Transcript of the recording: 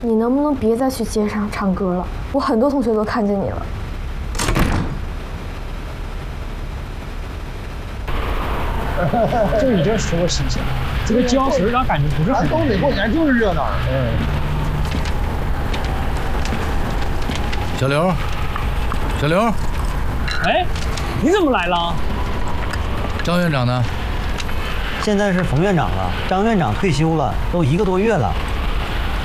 你能不能别再去街上唱歌了？我很多同学都看见你了。 就你这说新鲜，这个教室让感觉不是很。 东北过年就是热闹。 小刘，小刘， 哎，你怎么来了？ 张院长呢？ 现在是冯院长了，张院长退休了，都1个多月了。